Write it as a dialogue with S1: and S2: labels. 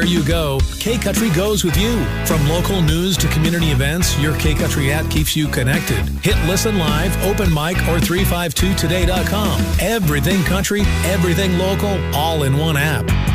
S1: Everywhere you go, K-Country goes with you. From local news to community events, your K-Country app keeps you connected. Hit Listen Live, Open Mic, or 352today.com. Everything country, everything local, all in one app.